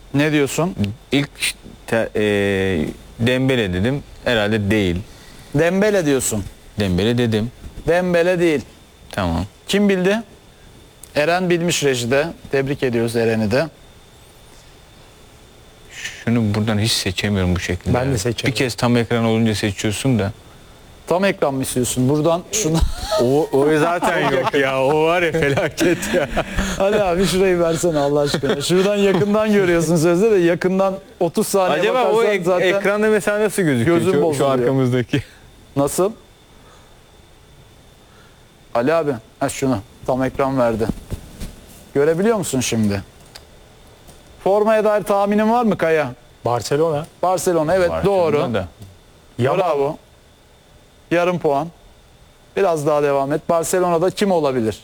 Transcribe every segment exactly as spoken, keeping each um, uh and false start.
Ne diyorsun? İlk te, e, Dembele dedim. Herhalde değil. Dembele diyorsun. Dembele dedim. Dembele değil. Tamam. Kim bildi? Eren bilmiş rejide. Tebrik ediyoruz Eren'i de. Şunu buradan hiç seçemiyorum bu şekilde. Ben de ya. seçemiyorum. Bir kez tam ekran olunca seçiyorsun da. Tam ekran mı istiyorsun? Buradan şunu... O, o zaten yok ya. O var ya felaket ya. Hadi abi şurayı versene Allah aşkına. Şuradan yakından görüyorsun sözde de yakından otuz saniye Acaba bakarsan o ek- zaten... ekranda mesela nasıl gözüküyor? Gözüm şu, şu bozuluyor. arkamızdaki. Nasıl? Ali abi, ha şunu tam ekran verdi. Görebiliyor musun şimdi? Formaya dair tahminin var mı Kaya? Barcelona. Barcelona evet doğru. Barcelona da. Yamal. Bravo. Yarım puan. Biraz daha devam et. Barcelona'da kim olabilir?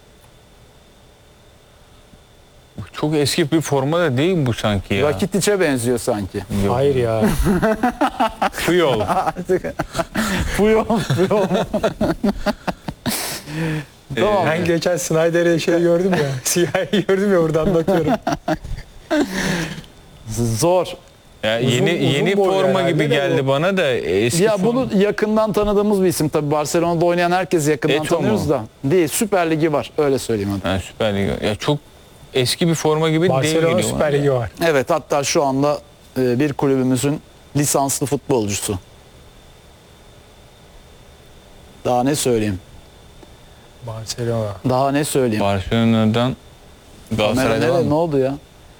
Çok eski bir forma da değil bu sanki ya. Rakitic'e benziyor sanki. Yok. Hayır ya. Puyol. Artık Puyol, Puyol. Tamam. Ben geçen Snyder'e şey gördüm ya. Siyahı gördüm ya buradan bakıyorum. Zor. Ya Uzun- yeni uzun yeni boy forma herhalde gibi de geldi bu. bana da eski Ya forma- bunu yakından tanıdığımız bir isim tabii. Barcelona'da oynayan herkes yakından Eto'o tanıyoruz mu? da. Değil. Süper Ligi var. Öyle söyleyeyim hadi. Ha, Süper Lig. Ya çok eski bir forma gibi değil Barcelona geliyor Süper bana. Ligi var. Evet hatta şu anda e, bir kulübümüzün lisanslı futbolcusu. Daha ne söyleyeyim? Barcelona. Daha ne söyleyeyim? Barcelona'dan Kamera Galatasaray'da var nerede? Ne mı? oldu ya?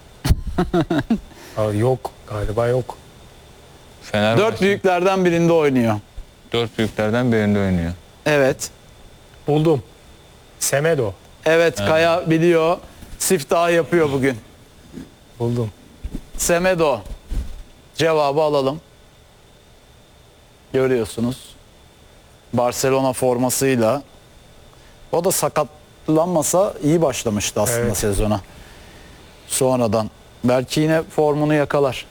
Aa, yok. Galiba yok. Fenerbahçe. Dört büyüklerden birinde oynuyor. Dört büyüklerden birinde oynuyor. Evet. Buldum. Semedo. Evet Kaya biliyor. Siftahı yapıyor bugün. Buldum. Semedo. Cevabı alalım. Görüyorsunuz. Barcelona formasıyla. O da sakatlanmasa iyi başlamıştı aslında Evet. sezona. Sonradan. Belki yine formunu yakalar.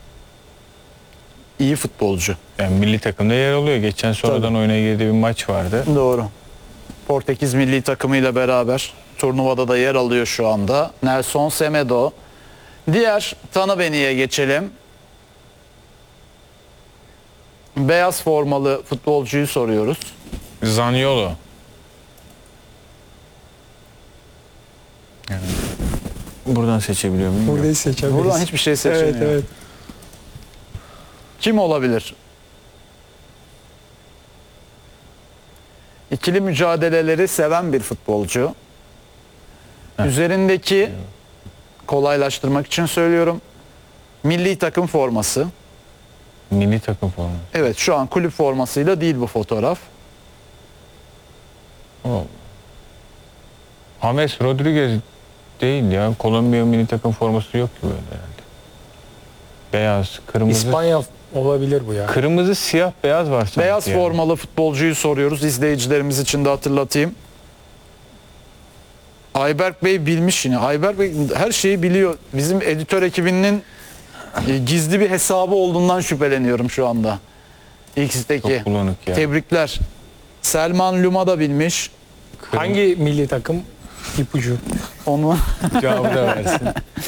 İyi futbolcu. Yani milli takımda yer alıyor. Geçen sonradan Tabii. oyuna girdiği bir maç vardı. Doğru. Portekiz milli takımıyla beraber turnuvada da yer alıyor şu anda. Nelson Semedo. Diğer Tanı Beni'ye geçelim. Beyaz formalı futbolcuyu soruyoruz. Zaniolo. Yani buradan seçebiliyor muyum? Yok. Buradayı seçebiliriz. Buradan hiçbir şey seçemiyor. Evet evet. Kim olabilir? İkili mücadeleleri seven bir futbolcu. Heh. Üzerindeki kolaylaştırmak için söylüyorum. Milli takım forması. Milli takım forması. Evet şu an kulüp formasıyla değil bu fotoğraf. O. James Rodriguez değil ya. Kolombiya milli takım forması yok ki böyle herhalde. Beyaz, kırmızı. İspanya olabilir bu ya. Kırmızı, siyah, beyaz var sanki. Beyaz yani. formalı futbolcuyu soruyoruz. İzleyicilerimiz için de hatırlatayım. Ayberk Bey bilmiş yine. Ayberk Bey her şeyi biliyor. Bizim editör ekibinin e, gizli bir hesabı olduğundan şüpheleniyorum şu anda. X'teki. Çok bulanık ya. Tebrikler. Selman Luma da bilmiş. Kırm- Hangi milli takım? İpucu. Onu cevabı da versin.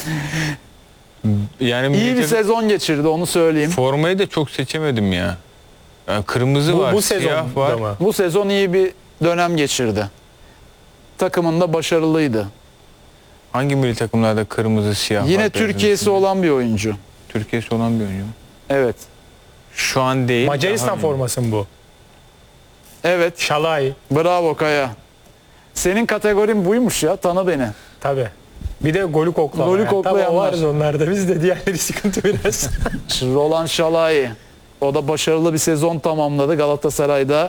Yani milli iyi bir takım- sezon geçirdi onu söyleyeyim. formayı da çok seçemedim ya. Yani kırmızı Bu, var, bu siyah sezonda var. mı? Bu sezon iyi bir dönem geçirdi. Takımında başarılıydı. Hangi milli takımlarda kırmızı, siyah Yine var? Türkiye'si olan bir oyuncu. Türkiye'si olan bir oyuncu mu? Evet. Şu an değil. Macaristan daha- forması mı bu? Evet. Şalay. Bravo Kaya. Senin kategorin buymuş ya. Tanı beni. Tabii. Bir de golü koklama. Golü yani. koklayanlar. Tamam varız onlarda. Biz de diğerleri sıkıntı biraz. Roland Şalai. O da başarılı bir sezon tamamladı Galatasaray'da.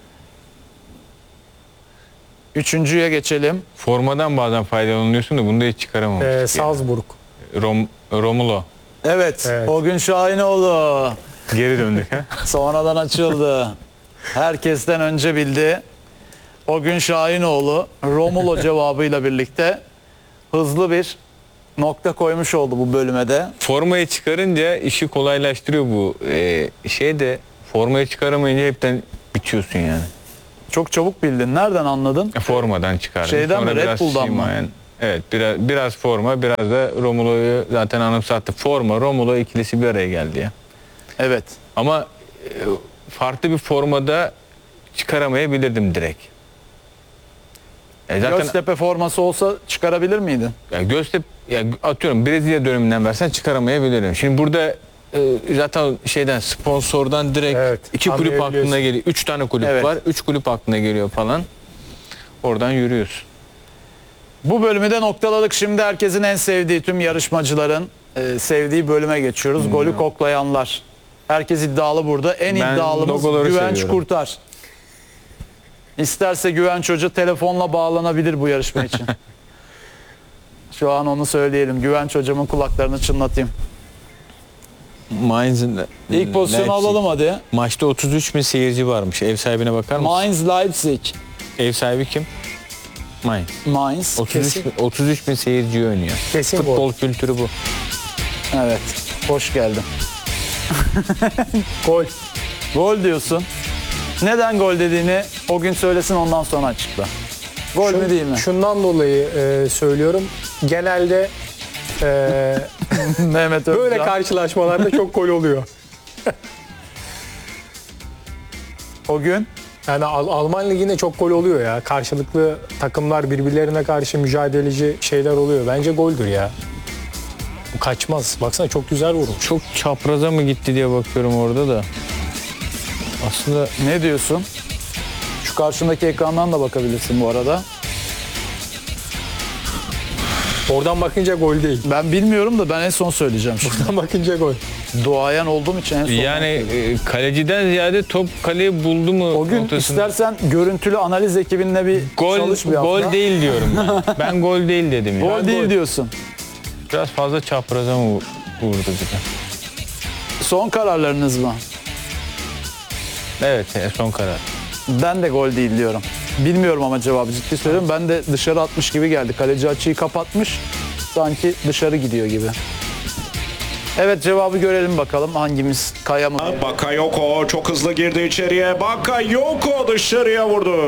Üçüncüye geçelim. Formadan bazen faydalanıyorsun da bunu da hiç çıkaramamıştık. ee, yani. Salzburg. Rom, Romulo. Evet. Evet. O gün Şahinoğlu. Geri döndük ha. Sonradan açıldı. Herkesten önce bildi. O gün Şahinoğlu Romulo cevabıyla birlikte hızlı bir nokta koymuş oldu bu bölüme de. Formayı çıkarınca işi kolaylaştırıyor bu ee, şey de formayı çıkaramayınca hepten bitiyorsun yani. Çok çabuk bildin. Nereden anladın? Formadan çıkardım. Şeyden mi, Sonra Red biraz Bull'dan mı? simayen- Evet, biraz biraz forma, biraz da Romulo'yu zaten anımsattı. Forma, Romulo ikilisi bir araya geldi ya. Evet. Ama e, farklı bir formada çıkaramayabilirdim direkt. E zaten Göztepe forması olsa çıkarabilir miydin? ya Göztepe, ya atıyorum Brezilya döneminden versen çıkaramayabilirim. Şimdi burada e, zaten şeyden, sponsordan direkt Evet, iki kulüp anlayabiliyorsun. aklına geliyor. Üç tane kulüp Evet. var. Üç kulüp aklına geliyor falan. Oradan yürüyorsun. Bu bölümü de noktaladık. Şimdi herkesin en sevdiği, tüm yarışmacıların e, sevdiği bölüme geçiyoruz. Golü koklayanlar. Herkes iddialı burada. En Ben iddialımız logoları Güvenç seviyorum. Kurtar. İsterse Güvenç Hoca telefonla bağlanabilir bu yarışma için. Şu an onu söyleyelim. Güvenç Hocamın kulaklarını çınlatayım. Mainz'in İlk pozisyonu Leipzig. alalım hadi. Maçta otuz üç bin seyirci varmış. Ev sahibine bakar mısın? Mainz Leipzig. Ev sahibi kim? Mainz. Mainz. otuz üç, bin, otuz üç bin seyirci oynuyor. Kesin Futbol gol. kültürü bu. Evet. Hoş geldin. Gol. Gol diyorsun. Neden gol dediğini o gün söylesin, ondan sonra açıkla. Gol mü değil mi? Şundan dolayı e, söylüyorum. Genelde e, Mehmet böyle Özcan. karşılaşmalarda çok gol oluyor. O gün Yani Al- Alman Ligi'nde çok gol oluyor ya. Karşılıklı takımlar birbirlerine karşı mücadeleci şeyler oluyor. Bence goldür ya. Bu kaçmaz. Baksana çok güzel vurmuş. Çok çapraza mı gitti diye bakıyorum orada da. Aslında ne diyorsun? Şu karşındaki ekrandan da bakabilirsin bu arada. Oradan bakınca gol değil. Ben bilmiyorum da ben en son söyleyeceğim şimdi. Oradan bakınca gol. Duayen olduğum için en son. yani e, kaleciden ziyade top kaleyi buldu mu O gün noktasında- istersen görüntülü analiz ekibinle bir gol çalış bir gol hafta. değil diyorum ben. Ben gol değil dedim ya. Gol değil gol. diyorsun. Biraz fazla çapraza mı vurdu gibi. Son kararlarınız mı? Evet, e, son karar. Ben de gol değil diyorum. Bilmiyorum ama cevabı ciddi söylüyorum. Ben de dışarı atmış gibi geldi. Kaleci açıyı kapatmış. Sanki dışarı gidiyor gibi. Evet, cevabı görelim bakalım hangimiz, Kaya mı? Bakayoko çok hızlı girdi içeriye. Bakayoko dışarıya vurdu.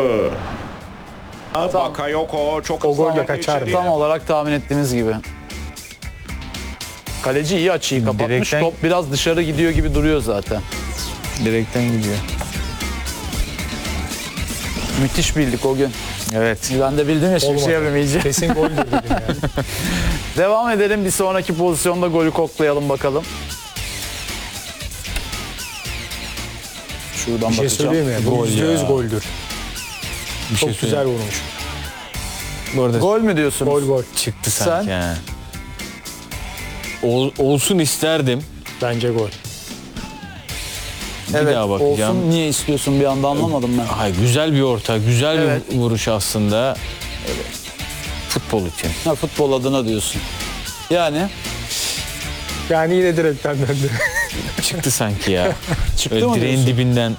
Bakayoko çok O hızlı gol de girdi kaçar mı? içeriye. Tam olarak tahmin ettiğimiz gibi. Kaleci iyi açıyı kapatmış. Direkten- Top biraz dışarı gidiyor gibi duruyor zaten. Direkten gidiyor. Müthiş bildik o gün. Evet. Ben de bildim ya, hiçbir Olmadı. şey yapamayacağım. Kesin goldür dedim yani. Devam edelim. Bir sonraki pozisyonda golü koklayalım bakalım. Şuradan Bir şey bakacağım. söyleyeyim mi? Bu Gol yüzde yüz ya. goldür. Bir şey Çok güzel söyleyeyim. vurmuş. Bu arada Gol mü diyorsunuz? Gol gol. çıktı Sen? sanki. ha. Ol- olsun isterdim. Bence gol. Bir Evet, daha bakacağım. olsun. Niye istiyorsun bir anda, anlamadım ben. Ay, güzel bir orta, güzel Evet. bir vuruş aslında. Futbol için. Ha, futbol adına diyorsun. Yani Yani yine direkten döndü. Çıktı sanki ya. çıktı Öyle mı direğin diyorsun? dibinden.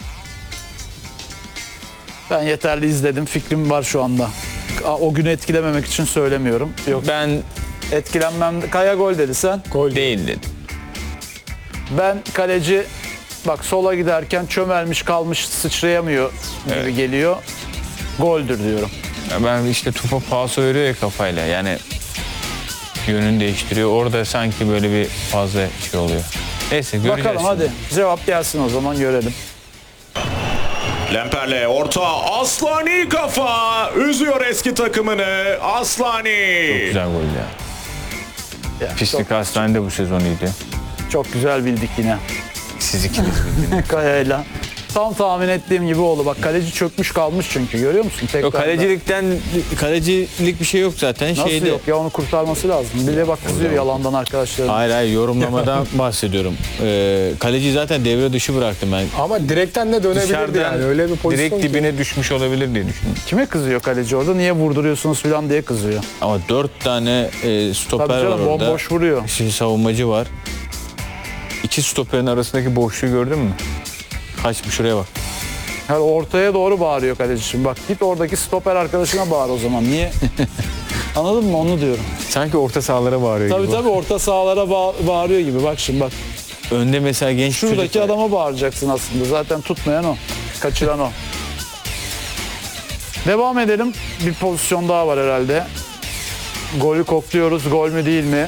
Ben yeterli izledim. Fikrim var şu anda. Aa, O günü etkilememek için söylemiyorum. Yok, Ben etkilenmem. Kaya gol dedi sen. Gol. değil dedim. Ben kaleci bak sola giderken çömelmiş kalmış, sıçrayamıyor gibi Evet. geliyor. Goldür diyorum. Ya ben işte topa paso veriyor ya kafayla. Yani yönünü değiştiriyor. Orada sanki böyle bir fazla şey oluyor. Neyse göreceğiz. Bakalım şimdi. hadi. Cevap gelsin o zaman, görelim. Lemperle orta, Aslani kafa üzüyor eski takımını. Aslani. Güzel gol ya. Ya, Pislik Hastane'de bu sezon iyiydi. çok, çok güzel bildik yine. Siz ikiniz bildiniz. Kaya'yla. Tam tahmin ettiğim gibi oldu. Bak kaleci çökmüş kalmış çünkü, görüyor musun? Tekrar Yok, kalecilikten kalecilik bir şey yok zaten. Nasıl Şeyde, yok ya, onu kurtarması lazım. Bir de bak kızıyor yalandan arkadaşlarım. Hayır hayır, yorumlamadan bahsediyorum. Ee, kaleci zaten devre dışı bıraktım ben. Ama direkten de dönebilirdi Dışarıdan yani. Öyle bir pozisyon direkt ki. dibine düşmüş olabilir diye düşündüm. Kime kızıyor kaleci orada? Niye vurduruyorsunuz falan diye kızıyor. Ama dört tane e, stoper Tabii var canım, orada. bomboş vuruyor. Şimdi savunmacı var. İki stoperin arasındaki boşluğu gördün mü? Kaçmış, şuraya bak. Yani ortaya doğru bağırıyor kaleci şimdi. Bak git oradaki stoper arkadaşına bağır o zaman. Niye? Anladın mı? Onu diyorum. Sanki orta sahalara bağırıyor Tabii gibi. tabii, orta sahalara bağ- bağırıyor gibi. Bak şimdi bak. Önde mesela genç Şuradaki çocuk var. adama bağıracaksın aslında. Zaten tutmayan o. Kaçıran o. Devam edelim. Bir pozisyon daha var herhalde. golü kokluyoruz. Gol mü değil mi?